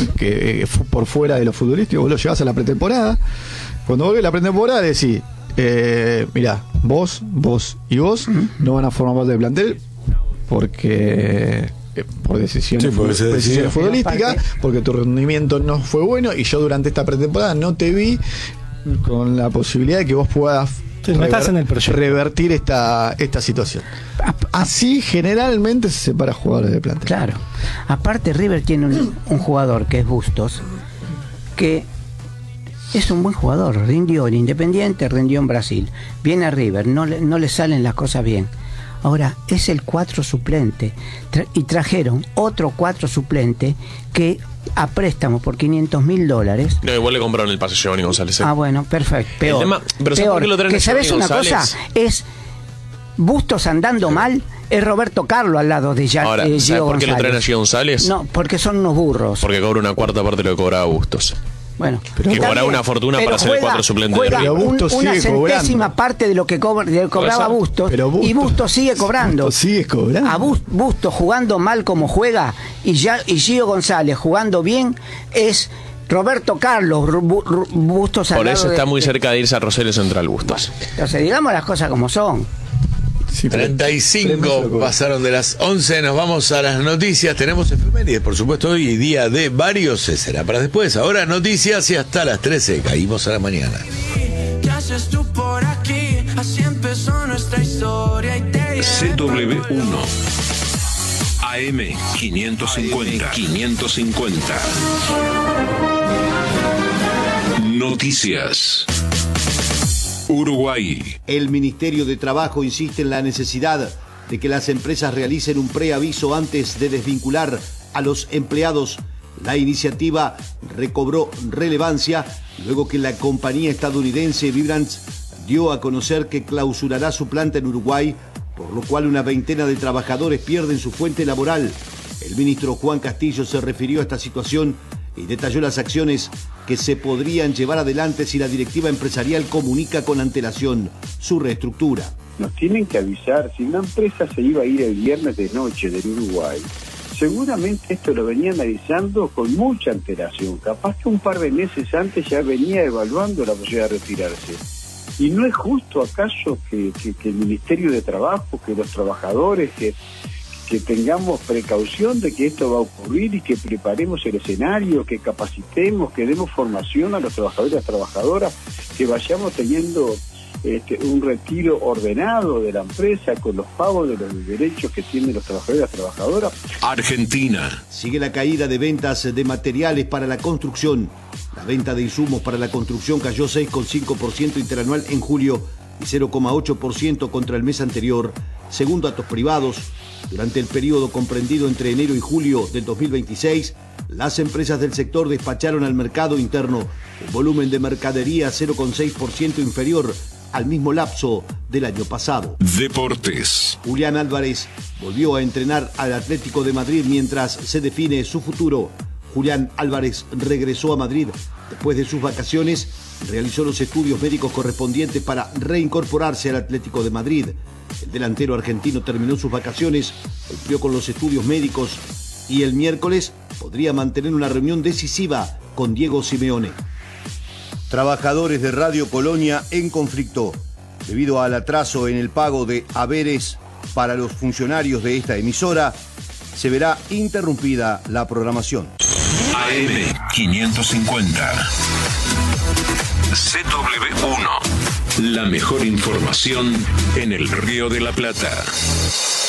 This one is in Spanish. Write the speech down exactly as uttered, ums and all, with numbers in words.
que eh, por fuera de lo futbolístico, vos lo llevás a la pretemporada. Cuando volvés a la pretemporada decís, eh, mirá, vos, vos y vos uh-huh. no van a formar parte del plantel porque eh, por decisiones, sí, fu- decisiones futbolísticas, porque tu rendimiento no fue bueno y yo durante esta pretemporada no te vi con la posibilidad de que vos puedas sí, no rever- estás en el revertir esta, esta situación. Así generalmente se separa jugadores de plantel. Claro. Aparte River tiene un, un jugador que es Bustos, que es un buen jugador, rindió en Independiente, rindió en Brasil, viene a River, no le, no le salen las cosas bien. Ahora es el cuatro suplente Tra- y trajeron otro cuatro suplente que a préstamo por quinientos mil dólares. No, igual le compraron el pase a Giovanni González. ¿eh? Ah, bueno, perfecto. Peor. El tema, pero ¿sabes por qué lo traen que a Giovanni sabes una González? cosa, es Bustos andando mal, es Roberto Carlos al lado de Jack. Ahora, eh, ¿sabes por qué lo traen a Gio González? No, porque son unos burros. Porque cobra una cuarta parte de lo que cobraba Bustos. Bueno, pero que cobraba una fortuna para ser el cuatro suplente de River. Un, una centésima parte de lo que, cobra, de lo que cobraba Bustos, Bustos, y Bustos sigue cobrando. Bustos sigue cobrando. A Bustos, Bustos jugando mal como juega y, ya, y Gio González jugando bien es Roberto Carlos Bustos. Por eso está de, muy cerca de irse a Rosario Central Bustos. Bueno, entonces digamos las cosas como son. Sí, treinta y cinco pasaron de las once, nos vamos a las noticias, tenemos efemérides, por supuesto, hoy día de varios, será para después, ahora noticias y hasta las trece, caímos a la mañana. ¿Qué haces tú por aquí? Así empezó nuestra historia y te C W uno A M quinientos cincuenta quinientos cincuenta Noticias. Uruguay. El Ministerio de Trabajo insiste en la necesidad de que las empresas realicen un preaviso antes de desvincular a los empleados. La iniciativa recobró relevancia luego que la compañía estadounidense Vibrant dio a conocer que clausurará su planta en Uruguay, por lo cual una veintena de trabajadores pierden su fuente laboral. El ministro Juan Castillo se refirió a esta situación y detalló las acciones que se podrían llevar adelante si la directiva empresarial comunica con antelación su reestructura. Nos tienen que avisar, si una empresa se iba a ir el viernes de noche del Uruguay, seguramente esto lo venían avisando con mucha antelación, capaz que un par de meses antes ya venía evaluando la posibilidad de retirarse. ¿Y no es justo acaso que, que, que el Ministerio de Trabajo, que los trabajadores, que que tengamos precaución de que esto va a ocurrir y que preparemos el escenario, que capacitemos, que demos formación a los trabajadores y las trabajadoras, que vayamos teniendo este, un retiro ordenado de la empresa con los pagos de los derechos que tienen los trabajadores y las trabajadoras? Argentina. Sigue la caída de ventas de materiales para la construcción. La venta de insumos para la construcción cayó seis coma cinco por ciento interanual en julio y cero coma ocho por ciento contra el mes anterior, según datos privados. Durante el periodo comprendido entre enero y julio del dos mil veintiséis, las empresas del sector despacharon al mercado interno un volumen de mercadería cero coma seis por ciento inferior al mismo lapso del año pasado. Deportes. Julián Álvarez volvió a entrenar al Atlético de Madrid mientras se define su futuro. Julián Álvarez regresó a Madrid después de sus vacaciones, realizó los estudios médicos correspondientes para reincorporarse al Atlético de Madrid. El delantero argentino terminó sus vacaciones, cumplió con los estudios médicos y el miércoles podría mantener una reunión decisiva con Diego Simeone. Trabajadores de Radio Colonia en conflicto debido al atraso en el pago de haberes para los funcionarios de esta emisora. Se verá interrumpida la programación. A M quinientos cincuenta C W uno. La mejor información en el Río de la Plata.